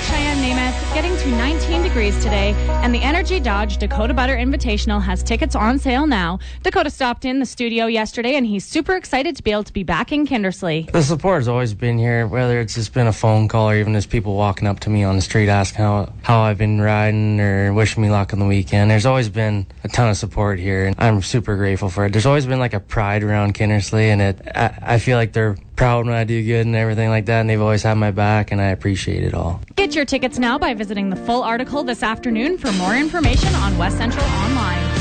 Cheyenne Namath, getting to 19 degrees today, and the Energy Dodge Dakota Butter Invitational has tickets on sale now. Dakota stopped in the studio yesterday, and he's super excited to be able to be back in Kindersley. The support has always been here, whether it's just been a phone call or even just people walking up to me on the street asking how I've been riding or wishing me luck on the weekend. There's always been a ton of support here, and I'm super grateful for it. There's always been like a pride around Kindersley, and I feel like they're proud when I do good and everything like that, and they've always had my back, and I appreciate it all. Get your tickets now by visiting the full article this afternoon. For more information on West Central Online.